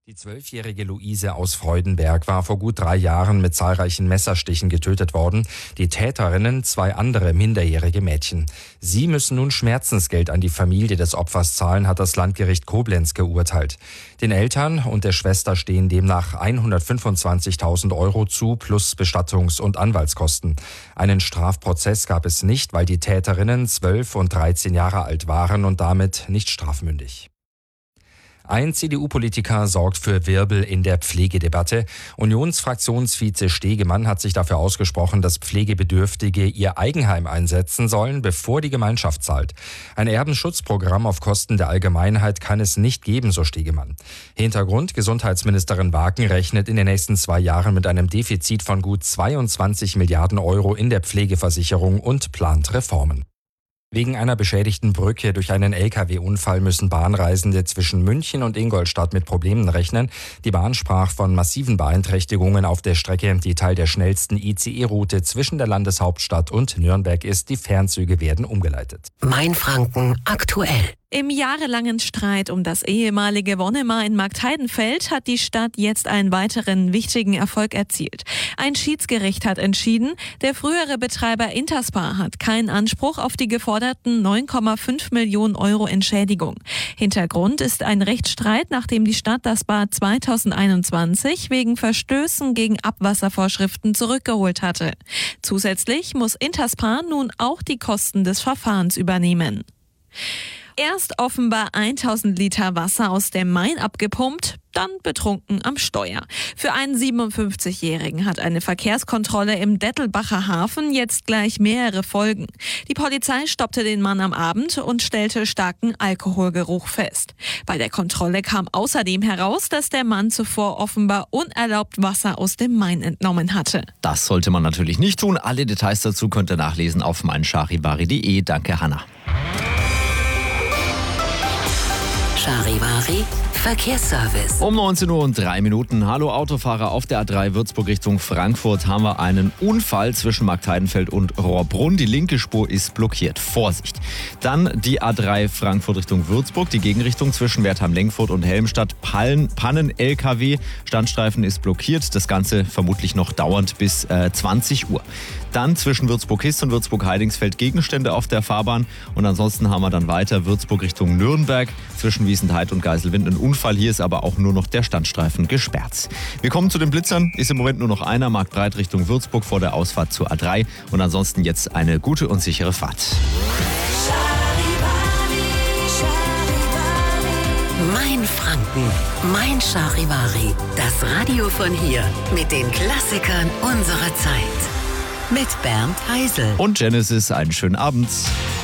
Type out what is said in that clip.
Die 12-jährige Luise aus Freudenberg war vor gut 3 Jahren mit zahlreichen Messerstichen getötet worden. Die Täterinnen 2 andere minderjährige Mädchen. Sie müssen nun Schmerzensgeld an die Familie des Opfers zahlen, hat das Landgericht Koblenz geurteilt. Den Eltern und der Schwester stehen demnach 125.000 Euro zu, plus Bestattungs- und Anwaltskosten. Einen Strafprozess gab es nicht, weil die Täterinnen 12 und 13 Jahre alt waren und damit nicht strafmündig. Ein CDU-Politiker sorgt für Wirbel in der Pflegedebatte. Unionsfraktionsvize Stegemann hat sich dafür ausgesprochen, dass Pflegebedürftige ihr Eigenheim einsetzen sollen, bevor die Gemeinschaft zahlt. Ein Erbenschutzprogramm auf Kosten der Allgemeinheit kann es nicht geben, so Stegemann. Hintergrund: Gesundheitsministerin Waken rechnet in den nächsten 2 Jahren mit einem Defizit von gut 22 Milliarden Euro in der Pflegeversicherung und plant Reformen. Wegen einer beschädigten Brücke durch einen Lkw-Unfall müssen Bahnreisende zwischen München und Ingolstadt mit Problemen rechnen. Die Bahn sprach von massiven Beeinträchtigungen auf der Strecke, die Teil der schnellsten ICE-Route zwischen der Landeshauptstadt und Nürnberg ist. Die Fernzüge werden umgeleitet. Mainfranken aktuell. Im jahrelangen Streit um das ehemalige Wonnemar in Marktheidenfeld hat die Stadt jetzt einen weiteren wichtigen Erfolg erzielt. Ein Schiedsgericht hat entschieden, der frühere Betreiber Interspar hat keinen Anspruch auf die geforderten 9,5 Millionen Euro Entschädigung. Hintergrund ist ein Rechtsstreit, nachdem die Stadt das Bad 2021 wegen Verstößen gegen Abwasservorschriften zurückgeholt hatte. Zusätzlich muss Interspar nun auch die Kosten des Verfahrens übernehmen. Erst offenbar 1000 Liter Wasser aus dem Main abgepumpt, dann betrunken am Steuer. Für einen 57-Jährigen hat eine Verkehrskontrolle im Dettelbacher Hafen jetzt gleich mehrere Folgen. Die Polizei stoppte den Mann am Abend und stellte starken Alkoholgeruch fest. Bei der Kontrolle kam außerdem heraus, dass der Mann zuvor offenbar unerlaubt Wasser aus dem Main entnommen hatte. Das sollte man natürlich nicht tun. Alle Details dazu könnt ihr nachlesen auf meincharivari.de. Danke, Hanna. Charivari Verkehrsservice. Um 19:03 Uhr. Hallo Autofahrer, auf der A3 Würzburg Richtung Frankfurt haben wir einen Unfall zwischen Marktheidenfeld und Rohrbrunn. Die linke Spur ist blockiert. Vorsicht. Dann die A3 Frankfurt Richtung Würzburg. Die Gegenrichtung zwischen Wertheim-Lenkfurt und Helmstadt. Pannen-LKW. Standstreifen ist blockiert. Das Ganze vermutlich noch dauernd bis 20 Uhr. Dann zwischen Würzburg-Hist und Würzburg-Heidingsfeld Gegenstände auf der Fahrbahn. Und ansonsten haben wir dann weiter Würzburg Richtung Nürnberg. Zwischen Wiesenheid und Geiselwind ein Unfall. Hier ist aber auch nur noch der Standstreifen gesperrt. Wir kommen zu den Blitzern. Ist im Moment nur noch einer. Marktbreit Richtung Würzburg vor der Ausfahrt zur A3. Und ansonsten jetzt eine gute und sichere Fahrt. Mainfranken, Mein Charivari. Das Radio von hier mit den Klassikern unserer Zeit. Mit Bernd Heisel. Und Genesis, einen schönen Abend.